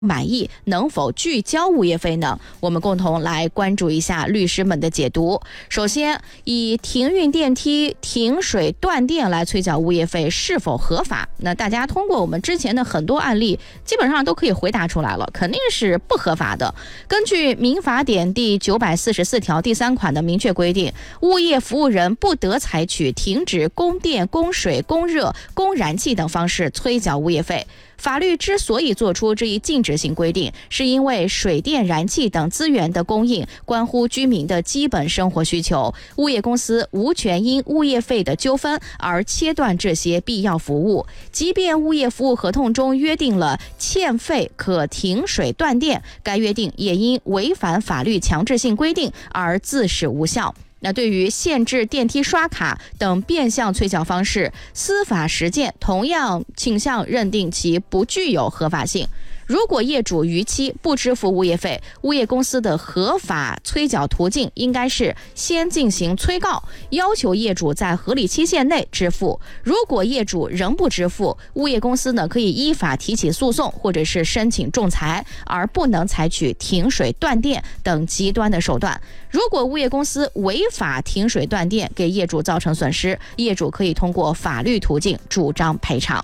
满意，能否拒交物业费呢？我们共同来关注一下律师们的解读。首先，以停运电梯、停水断电来催缴物业费是否合法？那大家通过我们之前的很多案例，基本上都可以回答出来了，肯定是不合法的。根据民法典第944条第3款的明确规定，物业服务人不得采取停止供电、供水、供热、供燃气等方式催缴物业费。法律之所以做出这一禁止性规定，是因为水电、燃气等资源的供应关乎居民的基本生活需求，物业公司无权因物业费的纠纷而切断这些必要服务。即便物业服务合同中约定了欠费可停水断电，该约定也因违反法律强制性规定而自始无效。那对于限制电梯刷卡等变相催缴方式，司法实践同样倾向认定其不具有合法性。如果业主逾期不支付物业费，物业公司的合法催缴途径应该是先进行催告，要求业主在合理期限内支付。如果业主仍不支付，物业公司呢可以依法提起诉讼或者是申请仲裁，而不能采取停水断电等极端的手段。如果物业公司违法停水断电，给业主造成损失，业主可以通过法律途径主张赔偿。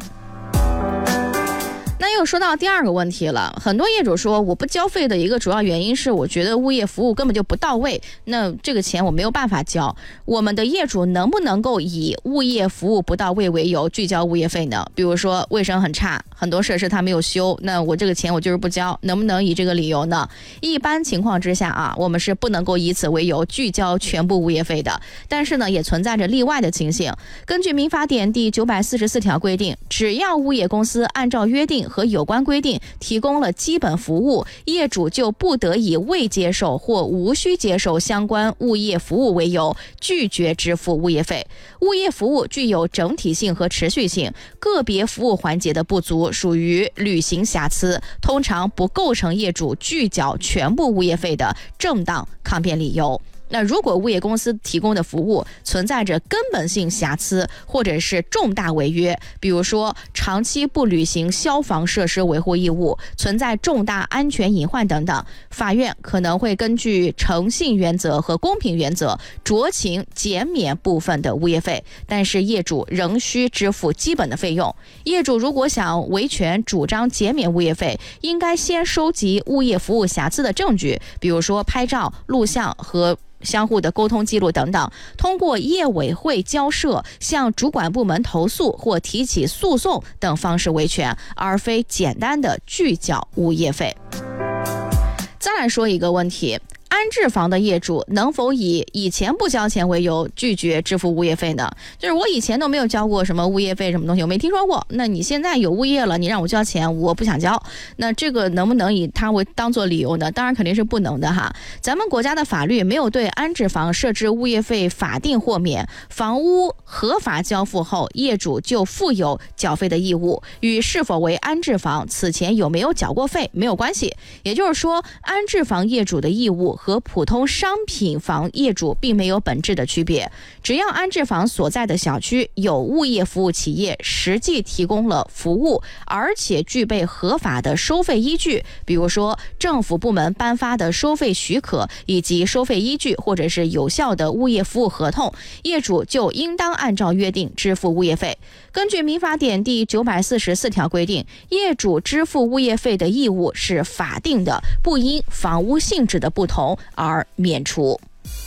那又说到第二个问题了，很多业主说我不交费的一个主要原因是我觉得物业服务根本就不到位，那这个钱我没有办法交。我们的业主能不能够以物业服务不到位为由拒交物业费呢？比如说卫生很差，很多设施他没有修，那我这个钱我就是不交，能不能以这个理由呢？一般情况之下啊，我们是不能够以此为由拒交全部物业费的，但是呢也存在着例外的情形。根据民法典第944条规定，只要物业公司按照约定和有关规定提供了基本服务，业主就不得以未接受或无需接受相关物业服务为由拒绝支付物业费。物业服务具有整体性和持续性，个别服务环节的不足属于履行瑕疵，通常不构成业主拒缴全部物业费的正当抗辩理由。那如果物业公司提供的服务存在着根本性瑕疵或者是重大违约，比如说长期不履行消防设施维护义务，存在重大安全隐患等等，法院可能会根据诚信原则和公平原则酌情减免部分的物业费，但是业主仍需支付基本的费用。业主如果想维权主张减免物业费，应该先收集物业服务瑕疵的证据，比如说拍照、录像和相互的沟通记录等等，通过业委会交涉、向主管部门投诉或提起诉讼等方式维权，而非简单的拒缴物业费。再来说一个问题，安置房的业主能否以前不交钱为由拒绝支付物业费呢？就是我以前都没有交过什么物业费什么东西，我没听说过。那你现在有物业了，你让我交钱，我不想交，那这个能不能以它为当做理由呢？当然肯定是不能的哈。咱们国家的法律没有对安置房设置物业费法定豁免，房屋合法交付后，业主就负有缴费的义务，与是否为安置房、此前有没有缴过费没有关系。也就是说，安置房业主的义务和普通商品房业主并没有本质的区别，只要安置房所在的小区有物业服务企业实际提供了服务，而且具备合法的收费依据，比如说政府部门颁发的收费许可以及收费依据，或者是有效的物业服务合同，业主就应当按照约定支付物业费。根据民法典第944条规定，业主支付物业费的义务是法定的，不因房屋性质的不同而免除。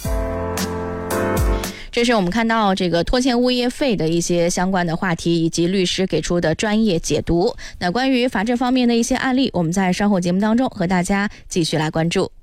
这是我们看到这个拖欠物业费的一些相关的话题，以及律师给出的专业解读。那关于法治方面的一些案例，我们在稍后节目当中和大家继续来关注。